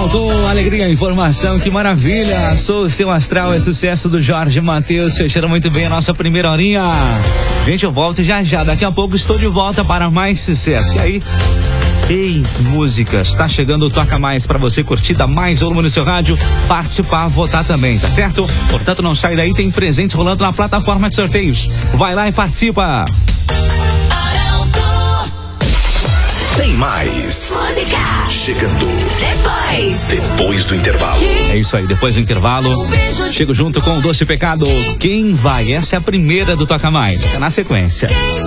Arauto, alegria, informação, que maravilha. Sou o Seu Astral, é sucesso do Jorge Mateus, fechando muito bem a nossa primeira horinha. Gente, eu volto já. Daqui a pouco estou de volta para mais sucesso. E aí, 6 músicas. Tá chegando o Toca Mais para você curtir, dar mais volume no seu rádio, participar, votar também, tá certo? Portanto, não sai daí, tem presentes rolando na plataforma de sorteios. Vai lá e participa. Tem mais música chegando depois do intervalo. É isso aí, depois do intervalo chego junto com o Doce Pecado. Quem vai? Essa é a primeira do Toca Mais, é na sequência.